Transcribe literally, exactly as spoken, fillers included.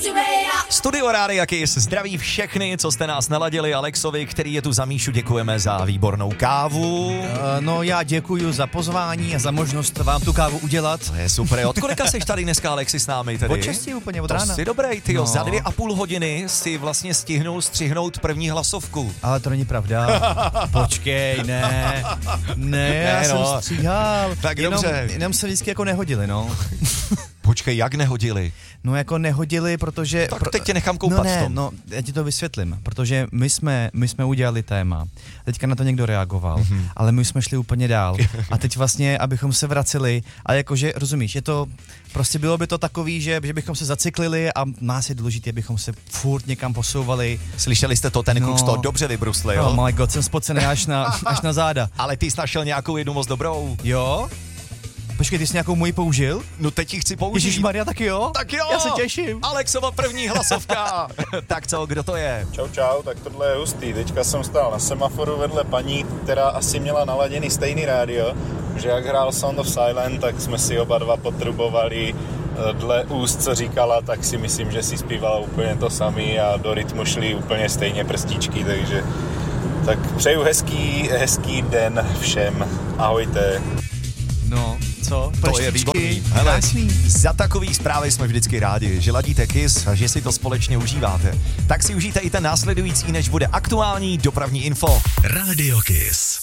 Studio Rádia Kiss zdraví všechny, co jste nás naladili. Alexovi, který je tu za Míšu, děkujeme za výbornou kávu. Uh, no já děkuju za pozvání a za možnost vám tu kávu udělat. To je super. Od kolika seš tady dneska, Alexi, s námi tedy? Od čestí úplně, od to rána. To jsi dobrý, tyjo. No. Za dvě a půl hodiny si vlastně stihnul střihnout první hlasovku. Ale to není pravda. Počkej, ne. Ne, já Ne, jsem no. stříhal. Tak jenom, dobře. Jenom se vždycky jako nehodili, no. Počkej, jak nehodili? No jako nehodili, protože... Tak teď tě nechám koupat no ne, v tom. No já ti to vysvětlím, protože my jsme, my jsme udělali téma, teďka na to někdo reagoval, mm-hmm. ale my jsme šli úplně dál a teď vlastně, abychom se vraceli, a jakože, rozumíš, je to, prostě bylo by to takový, že, že bychom se zacyklili a nás je důležité, abychom se furt někam posouvali. Slyšeli jste to, ten No. kluk z toho dobře vybrusli, jo? Oh my god, jsem spocený až na, až na záda. Ale ty jsi našel nějakou jednu moc dobrou. Jo? Počkej, ty jsi nějakou moji použil? No teď ji chci použít. Ježišmarja, tak jo? Tak jo! Já se těším. Alexova první hlasovka. Tak co, kdo to je? Čau, čau, tak tohle je hustý. Teďka jsem stál na semaforu vedle paní, která asi měla naladěný stejný rádio, že jak hrál Sound of Silence, tak jsme si oba dva potrubovali dle úst, co říkala, tak si myslím, že si zpívala úplně to samý a do rytmu šli úplně stejně prstíčky, takže tak přeju hezký, hezký den všem. Ahojte. No, co? To je výborný. Hele, za takový zprávy jsme vždycky rádi, že ladíte Kiss a že si to společně užíváte. Tak si užijte i ten následující, než bude aktuální dopravní info. Radio Kiss.